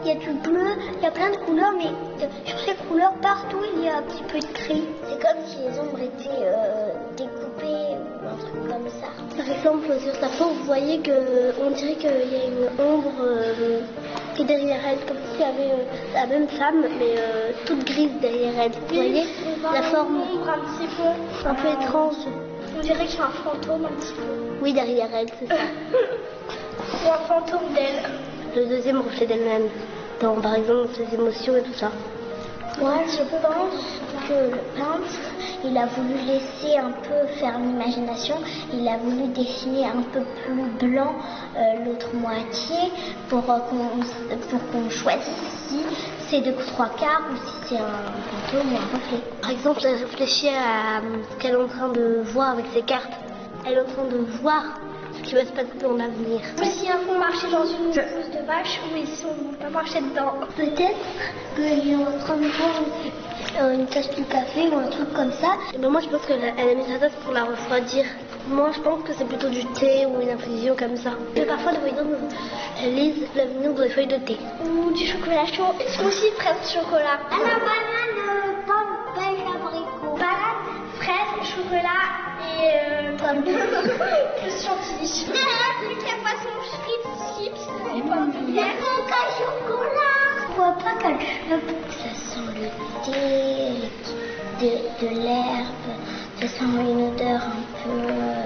il y a du bleu, il y a plein de couleurs, mais sur ces couleurs, partout, il y a un petit peu de gris. C'est comme si les ombres étaient découpées ou un truc comme ça. Par exemple, sur sa peau, vous voyez qu'on dirait qu'il y a une ombre qui est derrière elle, comme s'il y avait la même femme, mais toute grise derrière elle. Vous voyez la forme un peu étrange. On dirait qu'il y a un fantôme un petit peu. Oui, derrière elle, c'est ça. Ou un fantôme d'elle. Le deuxième reflet d'elle-même, par exemple ses émotions et tout ça. Moi, je pense que le peintre, il a voulu laisser un peu faire l'imagination. Il a voulu dessiner un peu plus blanc l'autre moitié pour qu'on choisisse si c'est 2/3 ou si c'est un fantôme ou un reflet. Par exemple, elle réfléchit à ce qu'elle est en train de voir avec ses cartes. Elle est en train de voir ce qui va se passer dans l'avenir. Mais si un fond marchait dans une pousse de vache, oui, si on ne pas marcher dedans. Peut-être qu'il est en train de boire une tasse de café ou un truc comme ça. Et ben moi, je pense qu'elle a mis sa tasse pour la refroidir. Moi, je pense que c'est plutôt du thé ou une infusion comme ça. Mais parfois, les voyants lisent l'avenir dans des feuilles de thé. Ou du chocolat chaud. Smoothie, fraise, chocolat. À la banane, pomme, pêche, abricot. Banane, fraise, chocolat et pomme. Plus chantilly. Truc à poisson, frites, chips et pommes de terre. Coca, chocolat. Je vois pas qu'elle chope. Ça sent le thé, de l'herbe. Ça sent une odeur un peu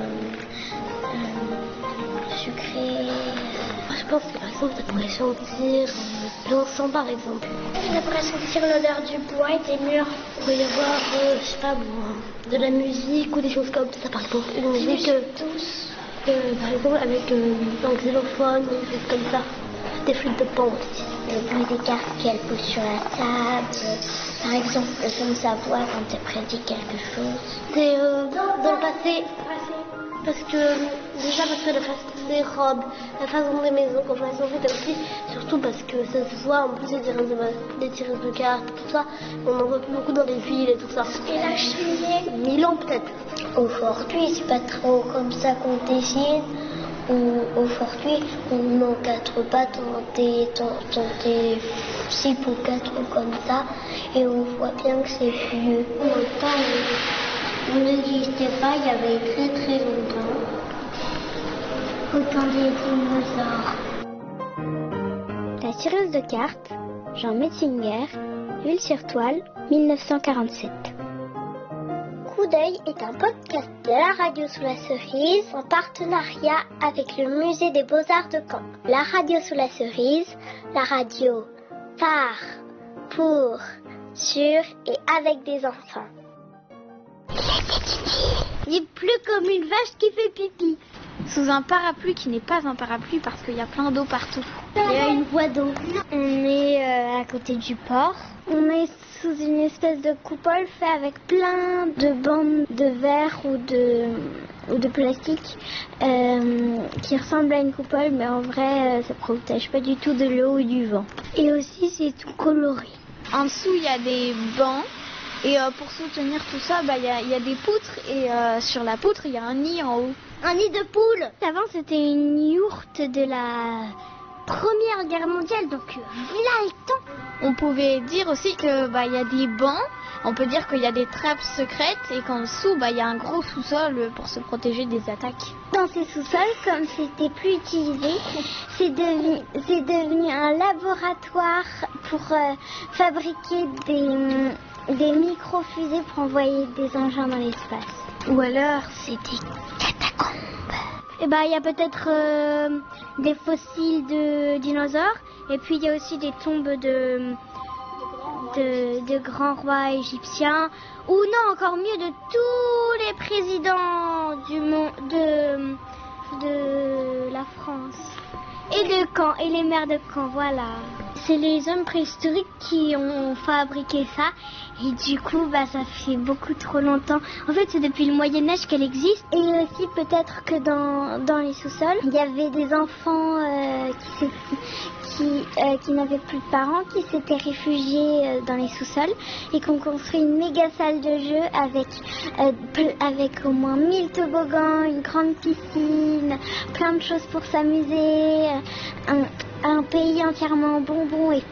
sucrée. Moi, je pense que par exemple, ça pourrait sentir l'encens par exemple. Ça pourrait sentir l'odeur du bois et des murs. Il pourrait y avoir, je sais pas, de la musique ou des choses comme ça. Par exemple, une musique douce. Par exemple, avec un xylophone ou des choses comme ça. Des flûtes de pan aussi. Le bruit des cartes qu'elle pose sur la table. Par exemple, le son de sa voix quand elle prédit quelque chose. C'est dans le passé. Parce que la façon des robes, la façon des maisons, quand elles sont faites aussi, surtout parce que ça se voit en plus des tireuses de cartes, tout ça, on en voit plus beaucoup dans les villes et tout ça. Et la cheminée 1000 ans peut-être. Aujourd'hui, c'est pas trop comme ça qu'on dessine. Aujourd'hui, on encadre pas dans des 6 ou 4 comme ça, et on voit bien que c'est vieux. Autant on n'existait pas, il y avait très très longtemps. Autant des dinosaures. La tireuse de cartes, Jean Metzinger, Huile sur toile, 1947. Coup d'œil est un podcast de la radio sous la cerise en partenariat avec le musée des Beaux-Arts de Caen. La radio sous la cerise, la radio par, pour, sur et avec des enfants. Il pleut comme une vache qui fait pipi. Sous un parapluie qui n'est pas un parapluie parce qu'il y a plein d'eau partout. Il y a une voie d'eau. On est à côté du port. On est sous une espèce de coupole fait avec plein de bandes de verre ou de plastique qui ressemble à une coupole, mais en vrai, ça ne protège pas du tout de l'eau ou du vent. Et aussi, c'est tout coloré. En dessous, il y a des bancs. Et pour soutenir tout ça, il y a des poutres. Et sur la poutre, il y a un nid en haut. Un nid de poule. Avant, c'était une yourte de la Première Guerre mondiale, donc voilà le temps. On pouvait dire aussi que y a des bancs. On peut dire qu'il y a des trappes secrètes et qu'en dessous, il y a un gros sous-sol pour se protéger des attaques. Dans ces sous-sols, comme c'était plus utilisé, c'est devenu un laboratoire pour fabriquer des micro-fusées pour envoyer des engins dans l'espace. Ou alors, c'est des catacombes. Et il y a peut-être des fossiles de dinosaures. Et puis, il y a aussi des tombes de grands rois égyptiens. Ou non, encore mieux, de tous les présidents du monde, de la France. Et de Caen, et les maires de Caen, voilà. C'est les hommes préhistoriques qui ont fabriqué ça. Et du coup, ça fait beaucoup trop longtemps. En fait, c'est depuis le Moyen-Âge qu'elle existe. Et aussi, peut-être que dans les sous-sols, il y avait des enfants qui n'avaient plus de parents, qui s'étaient réfugiés dans les sous-sols et qu'on construit une méga salle de jeu avec au moins 1000 toboggans, une grande piscine, plein de choses pour s'amuser, un pays entièrement en bonbons et